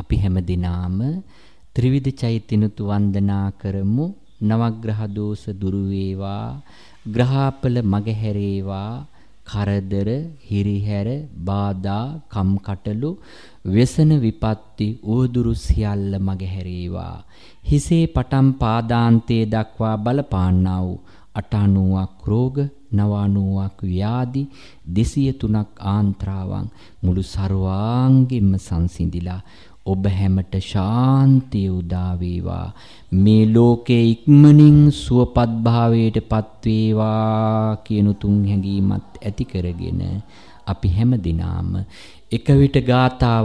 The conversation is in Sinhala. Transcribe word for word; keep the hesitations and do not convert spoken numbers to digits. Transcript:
අපි හැම දිනාම ත්‍රිවිධ චෛත්‍යනුත් වන්දනා කරමු. නවග්‍රහ දෝෂ දුරු වේවා, ග්‍රහාපල මගහැරේවා, කරදර, හිරිහැර, බාධා, කම්කටොළු, व्यसन විපත්ති උවදුරු සියල්ල මගහැරේවා. හිසේ පටන් පාදාන්තයේ දක්වා බලපාන්නා වූ අටානුවක් රෝග, නවානුවක් ව්‍යාධි, දෙසිය තුනක් ආන්ත්‍රාවන් මුළු සර්වාංගෙම සංසිඳිලා ඔබ හැමට ශාන්තිය උදා වේවා. මේ ලෝකේ ඉක්මනින් සුවපත් භාවයට පත් වේවා කියන තුන් හැඟීමත් ඇති කරගෙන අපි හැම දිනාම එක විට ගාථාව